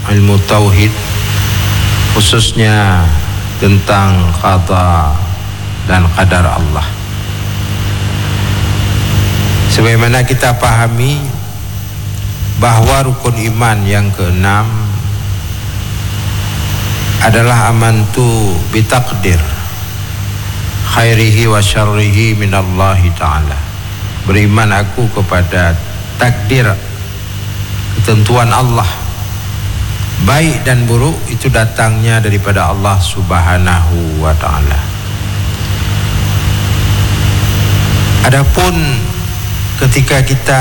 ilmu tauhid, khususnya tentang qada dan qadar Allah. Sebagaimana kita pahami bahwa rukun iman yang keenam adalah amantu bitaqdir khairihi wa syarrihi minallahi ta'ala. Beriman aku kepada takdir, ketentuan Allah, baik dan buruk itu datangnya daripada Allah Subhanahu wa ta'ala. Adapun ketika kita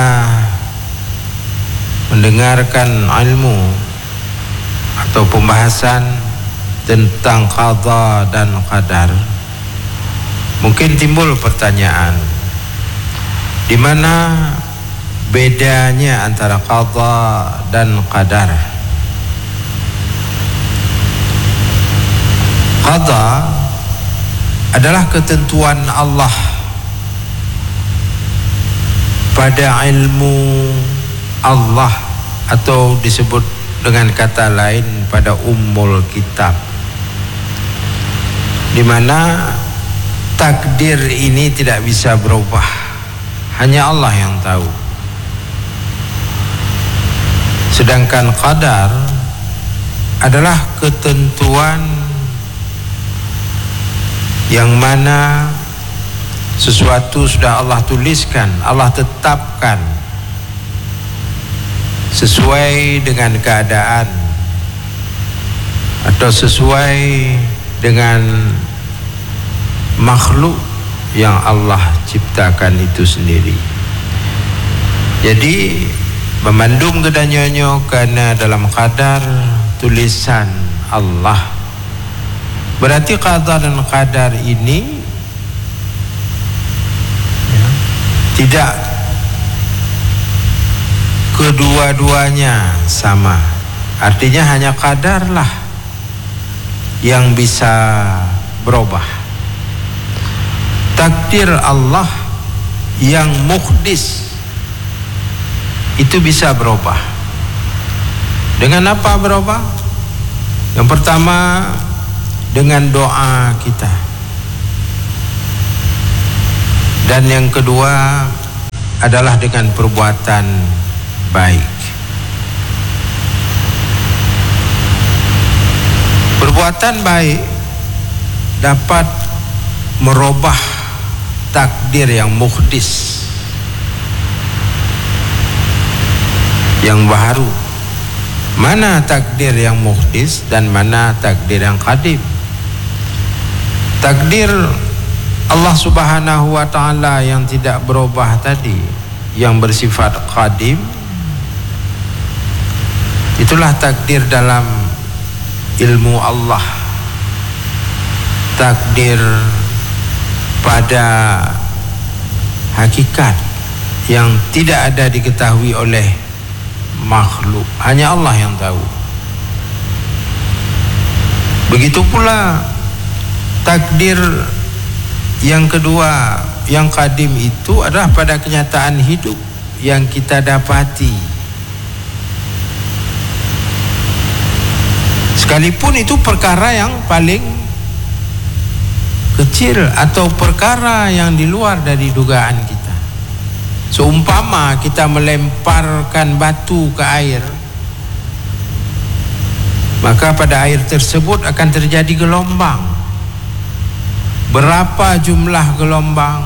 mendengarkan ilmu atau pembahasan tentang qada dan qadar, mungkin timbul pertanyaan, di mana bedanya antara qada dan qadar? Qada adalah ketentuan Allah pada ilmu Allah, atau disebut dengan kata lain pada ummul kitab, di mana takdir ini tidak bisa berubah, hanya Allah yang tahu. Sedangkan qadar adalah ketentuan yang mana sesuatu sudah Allah tuliskan, Allah tetapkan sesuai dengan keadaan atau sesuai dengan makhluk yang Allah ciptakan itu sendiri. Jadi memandung kedanyonyo karena dalam qadar tulisan Allah. Berarti qada dan qadar ini tidak kedua-duanya sama. Artinya hanya qadarlah yang bisa berubah. Takdir Allah yang muhdis itu bisa berubah. Dengan apa berubah? Yang pertama, dengan doa kita. Dan yang kedua adalah dengan perbuatan baik. Perbuatan baik dapat merubah takdir yang muhdis, yang baru. Mana takdir yang muhdis dan mana takdir yang qadim? Takdir Allah Subhanahu wa ta'ala yang tidak berubah tadi, yang bersifat qadim, itulah takdir dalam ilmu Allah. Takdir pada hakikat yang tidak ada diketahui oleh makhluk, hanya Allah yang tahu. Begitu pula takdir yang kedua, yang qadim itu adalah pada kenyataan hidup yang kita dapati. Sekalipun itu perkara yang paling kecil atau perkara yang di luar dari dugaan kita. Seumpama kita melemparkan batu ke air, maka pada air tersebut akan terjadi gelombang. Berapa jumlah gelombang?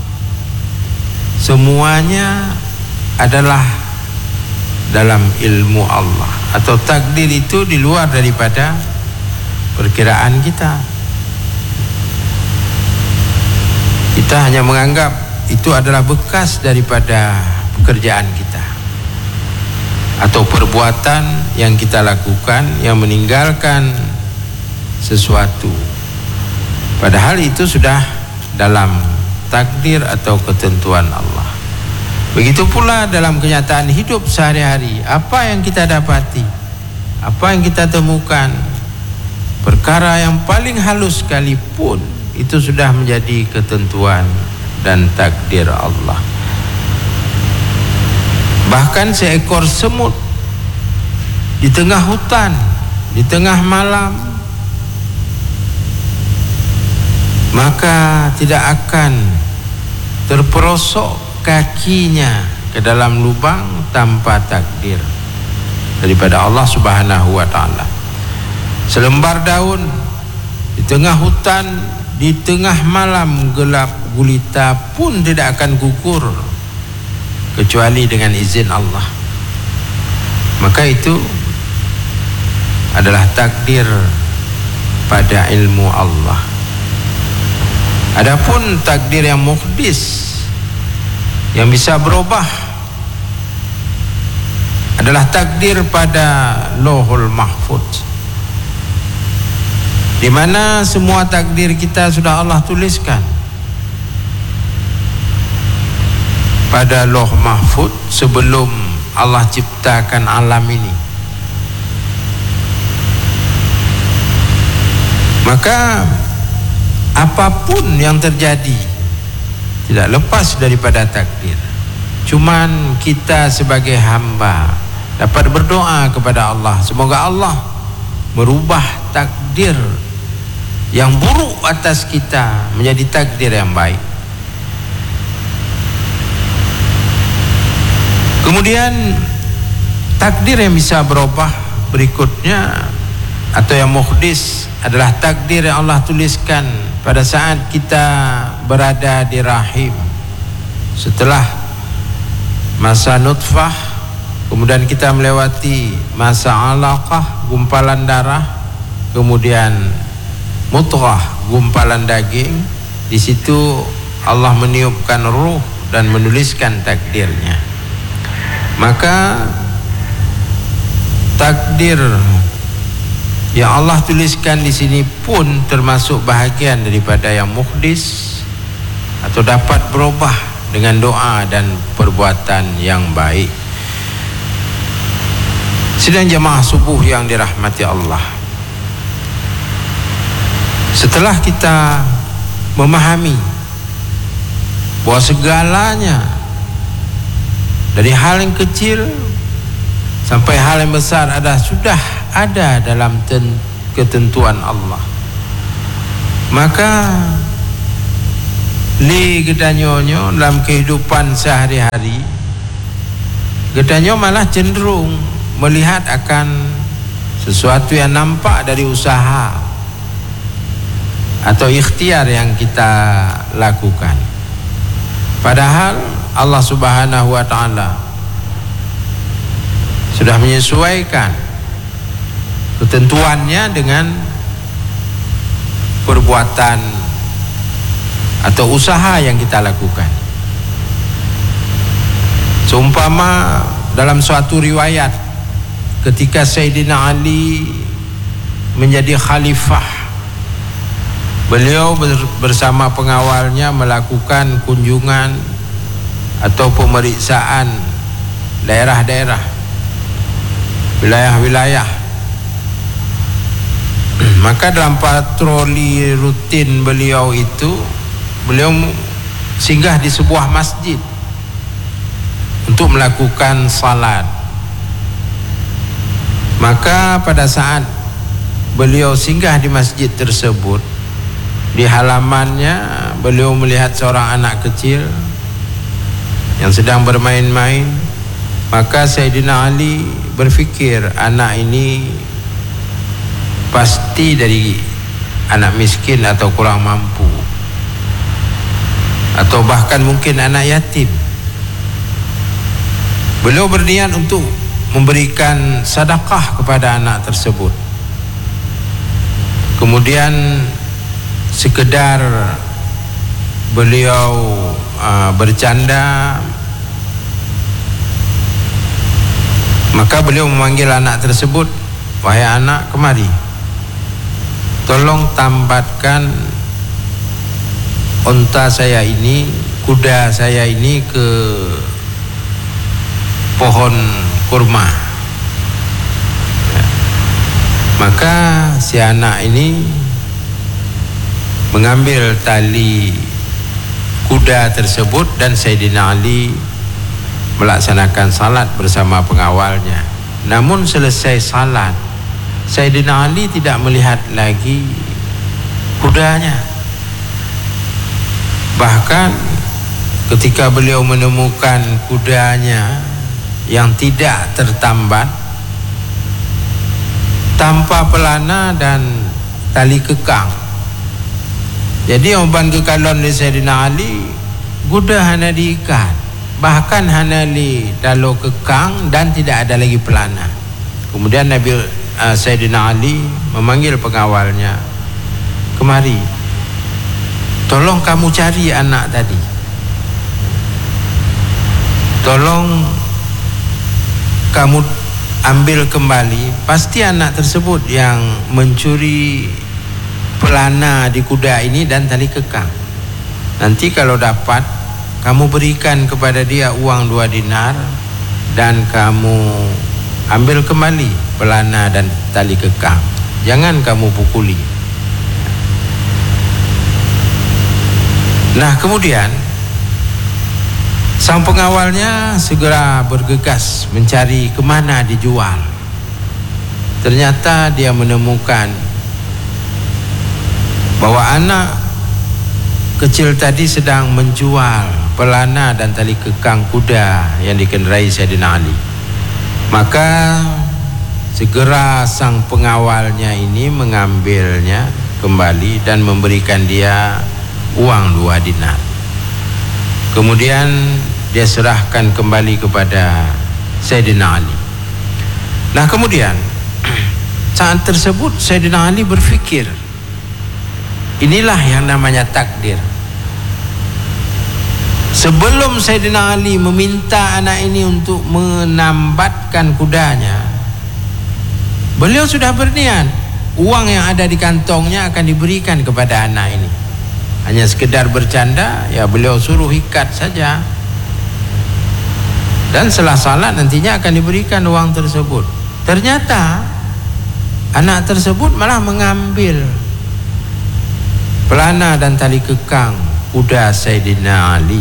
Semuanya adalah dalam ilmu Allah, atau takdir itu di luar daripada perkiraan kita. Kita hanya menganggap itu adalah bekas daripada pekerjaan kita atau perbuatan yang kita lakukan yang meninggalkan sesuatu, padahal itu sudah dalam takdir atau ketentuan Allah. Begitu pula dalam kenyataan hidup sehari-hari, apa yang kita dapati, apa yang kita temukan, perkara yang paling halus sekalipun itu sudah menjadi ketentuan dan takdir Allah. Bahkan seekor semut di tengah hutan, di tengah malam, maka tidak akan terperosok kakinya ke dalam lubang tanpa takdir daripada Allah Subhanahu wa ta'ala. Selembar daun di tengah hutan, di tengah malam gelap gulita pun tidak akan gugur kecuali dengan izin Allah. Maka itu adalah takdir pada ilmu Allah. Adapun takdir yang muhdis, yang bisa berubah, adalah takdir pada Lauhul Mahfuz, di mana semua takdir kita sudah Allah tuliskan pada Lauh Mahfuz sebelum Allah ciptakan alam ini. Maka apapun yang terjadi tidak lepas daripada takdir. Cuman kita sebagai hamba dapat berdoa kepada Allah, semoga Allah merubah takdir yang buruk atas kita menjadi takdir yang baik. Kemudian takdir yang bisa berubah berikutnya atau yang muhdis adalah takdir yang Allah tuliskan pada saat kita berada di rahim. Setelah masa nutfah, kemudian kita melewati masa alaqah, gumpalan darah, kemudian mudghah, gumpalan daging. Di situ Allah meniupkan ruh dan menuliskan takdirnya. Maka takdir yang Allah tuliskan di sini pun termasuk bahagian daripada yang muhdis atau dapat berubah dengan doa dan perbuatan yang baik. Sidang jamaah subuh yang dirahmati Allah, setelah kita memahami bahwa segalanya dari hal yang kecil sampai hal yang besar sudah ada dalam ketentuan Allah, maka li gedanyonyo dalam kehidupan sehari-hari, gedanyo malah cenderung melihat akan sesuatu yang nampak dari usaha atau ikhtiar yang kita lakukan. Padahal Allah Subhanahu wa ta'ala sudah menyesuaikan ketentuannya dengan perbuatan atau usaha yang kita lakukan. Seumpama dalam suatu riwayat, ketika Sayyidina Ali menjadi khalifah, beliau bersama pengawalnya melakukan kunjungan atau pemeriksaan daerah-daerah, wilayah-wilayah. Maka dalam patroli rutin beliau itu, beliau singgah di sebuah masjid untuk melakukan salat. Maka pada saat beliau singgah di masjid tersebut, di halamannya beliau melihat seorang anak kecil yang sedang bermain-main. Maka Sayyidina Ali berfikir, anak ini pasti dari anak miskin atau kurang mampu, atau bahkan mungkin anak yatim. Beliau berniat untuk memberikan sedekah kepada anak tersebut. Kemudian sekedar beliau bercanda, maka beliau memanggil anak tersebut, wahai anak, kemari, tolong tambatkan unta saya ini, kuda saya ini ke pohon kurma. Maka si anak ini mengambil tali kuda tersebut dan Sayyidina Ali melaksanakan salat bersama pengawalnya. Namun selesai salat, Sayyidina Ali tidak melihat lagi kudanya. Bahkan ketika beliau menemukan kudanya yang tidak tertambat, tanpa pelana dan tali kekang. Jadi oban kekalon di Sayyidina Ali kuda hana diikat, bahkan hana li dalo kekang dan tidak ada lagi pelana. Kemudian Sayyidina Ali memanggil pengawalnya, kemari, tolong kamu cari anak tadi, tolong kamu ambil kembali, pasti anak tersebut yang mencuri pelana di kuda ini dan tali kekang. Nanti kalau dapat, kamu berikan kepada dia uang 2 dinar dan kamu ambil kembali pelana dan tali kekang. Jangan kamu pukuli. Nah, kemudian sang pengawalnya segera bergegas mencari kemana dijual. Ternyata dia menemukan bahwa anak kecil tadi sedang menjual pelana dan tali kekang kuda yang dikendarai Sayyidina Ali. Maka segera sang pengawalnya ini mengambilnya kembali dan memberikan dia uang 2 dinar. Kemudian dia serahkan kembali kepada Sayyidina Ali. Nah, kemudian saat tersebut Sayyidina Ali berfikir, inilah yang namanya takdir. Sebelum Sayyidina Ali meminta anak ini untuk menambatkan kudanya, beliau sudah berniat uang yang ada di kantongnya akan diberikan kepada anak ini. Hanya sekedar bercanda, ya beliau suruh ikat saja, dan setelah salat nantinya akan diberikan uang tersebut. Ternyata anak tersebut malah mengambil pelana dan tali kekang kuda Sayyidina Ali.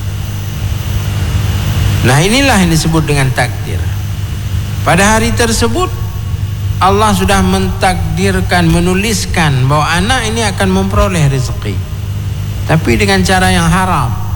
Nah, inilah yang disebut dengan takdir. Pada hari tersebut Allah sudah mentakdirkan, menuliskan bahwa anak ini akan memperoleh rezeki, tapi dengan cara yang haram.